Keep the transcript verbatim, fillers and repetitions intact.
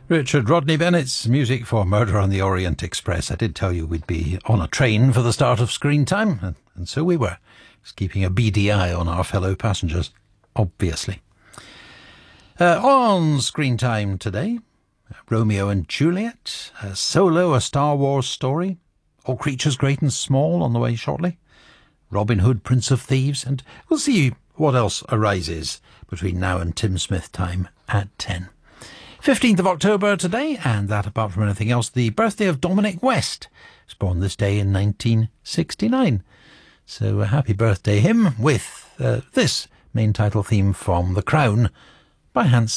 Richard Rodney Bennett's music for Murder on the Orient Express. I did tell you we'd be on a train for the start of screen time, and, and so we were. Just keeping a beady eye on our fellow passengers, obviously. Uh, on screen time today, Romeo and Juliet, uh, Solo, a Star Wars story, All Creatures Great and Small on the way shortly, Robin Hood, Prince of Thieves, and we'll see what else arises between now and Tim Smith time at ten. fifteenth of October today, and that apart from anything else, the birthday of Dominic West. He was born this day in nineteen sixty-nine. So a happy birthday him with uh, this main title theme from The Crown by Hans